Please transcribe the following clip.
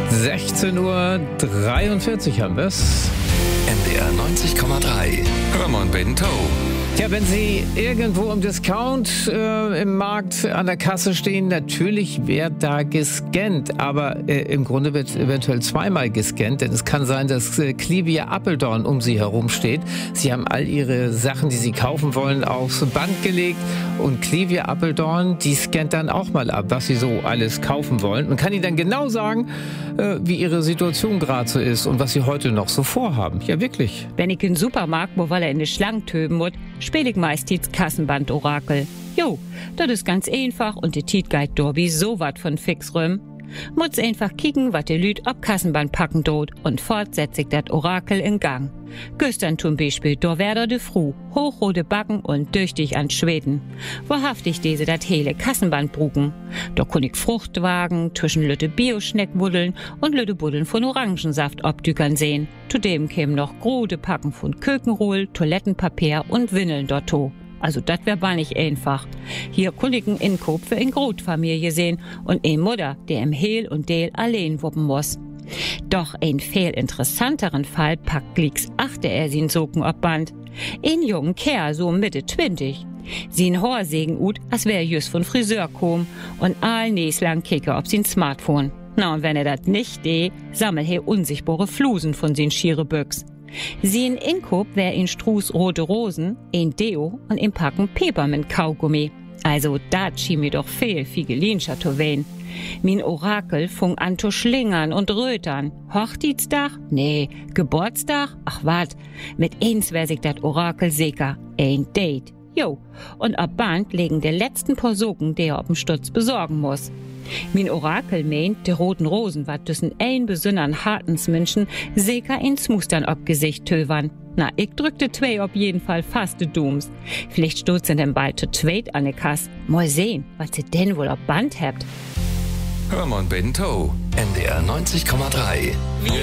16:43 Uhr haben wir's. NDR 90,3. Hör mal Bento. Tja, wenn Sie irgendwo im Discount im Markt an der Kasse stehen, natürlich wird da gescannt. Aber im Grunde wird eventuell zweimal gescannt, denn es kann sein, dass Clivia Apeldoorn um Sie herum steht. Sie haben all Ihre Sachen, die Sie kaufen wollen, aufs Band gelegt. Und Clivia Apeldoorn, die scannt dann auch mal ab, was Sie so alles kaufen wollen. Und kann Ihnen dann genau sagen, wie Ihre Situation gerade so ist und was Sie heute noch so vorhaben. Ja, wirklich. Wenn ich in den Supermarkt, wo wir in die Schlange töben muss, spiele ich meist das Kassenband-Orakel. Jo, das ist ganz einfach und die Tiet geht Dorbi so wat von fix rüm. Muss einfach kicken, wat die Lüd ob Kassenband packen dort und fortsetzt ich dat Orakel in Gang. Gestern zum Beispiel, da wär de Fru, hochrote Backen und düchtig an Schweden. Wahrhaftig diese dat hele Kassenband brugen. Da kun ich Fruchtwagen, zwischen Lütte Bioschneck wuddeln und Lütte Buddeln von Orangensaft obdükern sehen. Zudem kämen noch große Packen von Kökenrohl, Toilettenpapier und Windeln dorto. Also das wär gar nicht einfach. Hier kundigen Inkoop für eine Großfamilie sehen und eine Mutter, der im Hehl und Deel allein wuppen muss. Doch ein viel interessanteren Fall packt Glicks achte er sin Socken ob Band. Ein jungen Kerl, so Mitte 20. Sin Haar segen ut, als wär just von Friseur kom und all näslang kicke ob sin Smartphone. Na und wenn er dat nicht sammelt he unsichtbare Flusen von sin schiere Büchs. Sin Inkoop wär in Struß rote Rosen, ein Deo und im Packen Peppermint-Kaugummi. Also dat schien mir doch viel Figelinscher zu wehen. Min Orakel fung an zu schlingern und rötern. Hochzeitstag? Nee. Geburtstag? Ach wat, mit eins wär sich dat Orakel sicher. Ein Date. Jo, und ab Band legen der letzten paar Socken, der er ob'm Stutz besorgen muss. Min Orakel meint, de roten Rosen wat düssen ein besünnern Hartensmenschen sicher ins Mustern ob Gesicht töwern. Na, ich drückte zwei auf jeden Fall fast de Dooms. Vielleicht stoßen denn bald zu zweit an de Kass. Mal sehen, was sie denn wohl ob Band habt. Hör mal Bento. NDR 90,3.